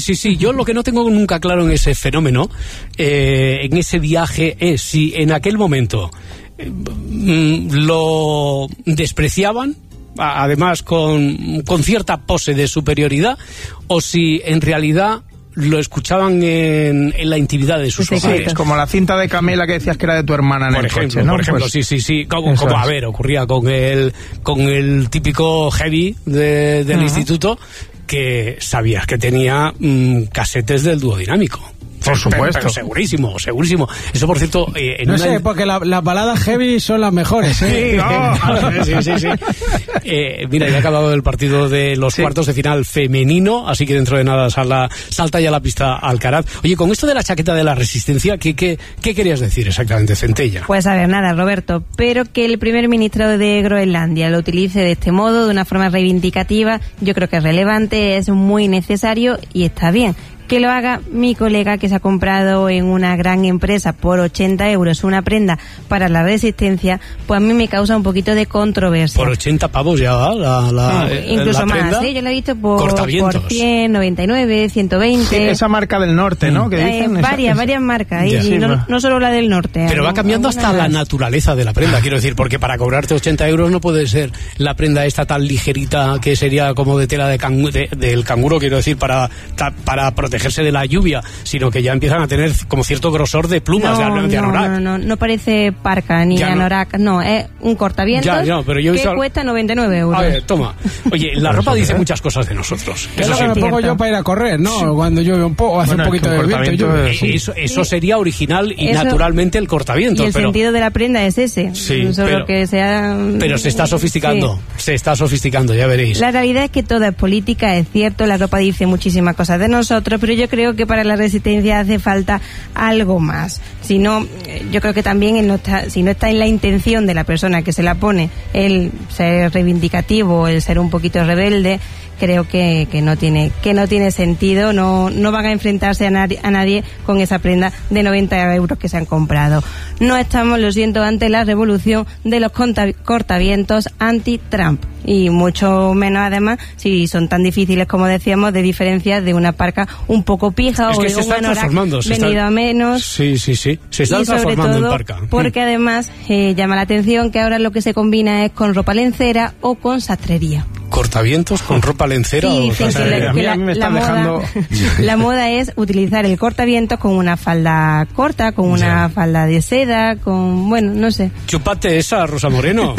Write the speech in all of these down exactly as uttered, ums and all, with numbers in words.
sí, sí. Yo lo que no tengo nunca claro en ese fenómeno, eh, en ese viaje, es si en aquel momento eh, lo despreciaban, además con, con cierta pose de superioridad, o si en realidad lo escuchaban en, en la intimidad de sus sí, hogares. Sí, como la cinta de Camela que decías que era de tu hermana en por el ejemplo, coche, ¿no? Por ejemplo, pues, sí, sí, sí. Como, como a ver, ocurría con el, con el típico heavy de, del uh-huh. instituto, que sabías que tenía mmm, casetes del dúo dinámico. Por supuesto. Pero, pero segurísimo, segurísimo. Eso, por cierto... Eh, en no una... sé, porque las la baladas heavy son las mejores, ¿eh? Sí, oh. sí, sí, sí. Eh, mira, ya ha acabado el partido de los sí. cuartos de final femenino, así que dentro de nada salta, salta ya la pista Alcaraz. Oye, con esto de la chaqueta de la resistencia, ¿qué, qué, qué querías decir exactamente, Centella? Pues a ver, nada, Roberto, pero que el primer ministro de Groenlandia lo utilice de este modo, de una forma reivindicativa, yo creo que es relevante, es muy necesario y está bien. Que lo haga mi colega que se ha comprado en una gran empresa por ochenta euros una prenda para la resistencia, pues a mí me causa un poquito de controversia. Por ochenta pavos ya la, la sí, eh, incluso la más, ¿eh? Yo lo he visto por, por cien, noventa y nueve, ciento veinte. Sí, esa marca del norte, ¿no? Que dicen, eh, varias, esa, varias marcas, y, sí, y no, va. no solo la del norte. Pero va cambiando hasta la naturaleza de la prenda, quiero decir, porque para cobrarte ochenta euros no puede ser la prenda esta tan ligerita que sería como de tela de cangu de, del canguro, quiero decir, para, para protegerse de la lluvia, sino que ya empiezan a tener como cierto grosor de plumas no, de, de no, anorak. No, no, no parece parca ni ya anorak, no. no, es un cortavientos ya, ya, pero yo he visto... que cuesta noventa y nueve euros. A ver, toma. Oye, la ropa dice muchas cosas de nosotros. Eso es lo que me pongo yo para ir a correr, ¿no? Sí. Cuando llueve un poco, hace bueno, un poquito de viento. Yo... Eh, eso eso sí. sería original y eso, naturalmente el cortavientos. Y el pero... sentido de la prenda es ese. Sí, solo pero, que sea... pero se está sofisticando, sí. se está sofisticando, ya veréis. La realidad es que todo es política, es cierto, la ropa dice muchísimas cosas de nosotros, pero yo creo que para la resistencia hace falta algo más. Si no, yo creo que también no está, si no está en la intención de la persona que se la pone el ser reivindicativo, el ser un poquito rebelde, creo que, que no tiene que no tiene sentido, no no van a enfrentarse a nadie, a nadie con esa prenda de noventa euros que se han comprado. No estamos, lo siento, ante la revolución de los cortavientos anti-Trump, y mucho menos además si son tan difíciles como decíamos de diferenciar de una parca un poco pija es o que de se un anorak venido está... a menos. Sí, sí, sí, se están y sobre transformando todo en parca. Porque además eh, llama la atención que ahora lo que se combina es con ropa lencera o con sastrería. ¿Cortavientos con ropa lencera? Sí, o sí, que la, que la, la, moda, dejando... la moda es utilizar el cortavientos con una falda corta, con una sí. falda de seda, con, bueno, no sé. Chupate esa, Rosa Moreno.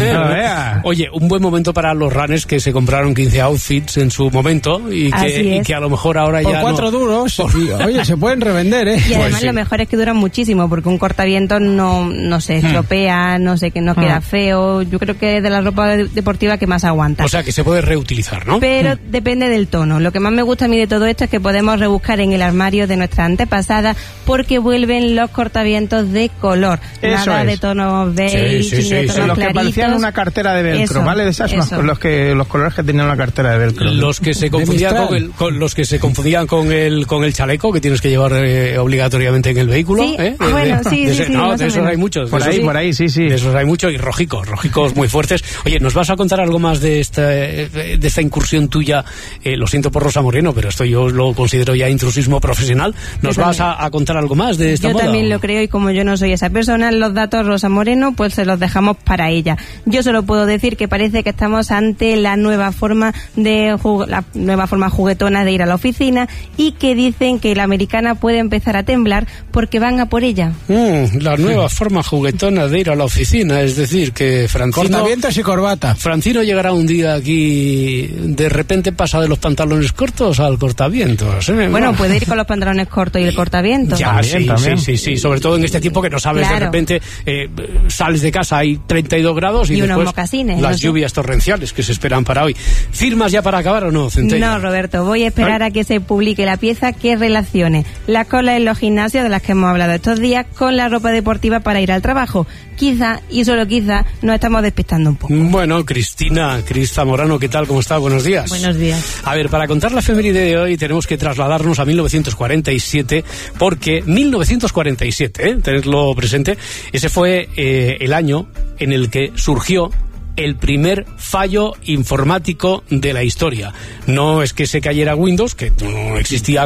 Oye, un buen momento para los runners que se compraron quince outfits en su momento y que, y que a lo mejor ahora por ya cuatro no... duros. Por... Oye, se pueden revender, ¿eh? Y además pues sí. lo mejor es que duran muchísimo, porque un cortavientos no, no se estropea, hmm. no sé, que no hmm. queda feo. Yo creo que es de la ropa deportiva que más aguanta. O sea, que se puede reutilizar, ¿no? Pero mm. depende del tono. Lo que más me gusta a mí de todo esto es que podemos rebuscar en el armario de nuestra antepasada, porque vuelven los cortavientos de color. Eso Nada es. de tonos beige, sí, sí, ni sí, de sí. tonos los claritos. que parecían una cartera de velcro, eso, ¿vale? De esas eso. los que los colores que tenían una cartera de velcro. Los que se confundían con el, con los que se confundían con el con el chaleco que tienes que llevar eh, obligatoriamente en el vehículo. Sí, ¿eh? bueno, de, sí, de sí, ese, sí, no, más de o esos menos. hay muchos. Por de ahí, esos, por ahí, sí, sí. De esos hay muchos y rojicos, rojicos muy fuertes. Oye, ¿nos vas a contar algo más de esta de esta incursión tuya? Eh, lo siento por Rosa Moreno, pero esto yo lo considero ya intrusismo profesional. ¿Nos vas a, a contar algo más de esta Yo moda? Yo también lo creo, y como yo no soy esa persona, los datos Rosa Moreno pues se los dejamos para ella. Yo solo puedo decir que parece que estamos ante la nueva forma de la nueva forma juguetona de ir a la oficina, y que dicen que la americana puede empezar a temblar porque van a por ella. Mm, la nueva forma juguetona de ir a la oficina, es decir, que Francino... Cortavientos y corbata. Francino llegará un día aquí, de repente pasa de los pantalones cortos al cortavientos. ¿eh? Bueno, puede ir con los pantalones cortos y el cortavientos. Ya, también, sí, también. sí, sí, sí, sobre todo en este tiempo que no sabes, claro. De repente eh, sales de casa, hay treinta y dos grados y, y después mocasines, las no sé. lluvias torrenciales que se esperan para hoy. ¿Firmas ya para acabar o no, Centella? No, Roberto, voy a esperar ¿Ay? a que se publique la pieza que relacione la cola en los gimnasios de las que hemos hablado estos días con la ropa deportiva para ir al trabajo. Quizá, y solo quizá, nos estamos despistando un poco. Bueno, Cristina, Cris Zamorano, ¿qué tal? ¿Cómo está? Buenos días. Buenos días. A ver, para contar la efeméride de hoy tenemos que trasladarnos a mil novecientos cuarenta y siete, porque mil novecientos cuarenta y siete, ¿eh? Tenedlo presente, ese fue eh, el año en el que surgió el primer fallo informático de la historia. No es que se cayera Windows, que no existía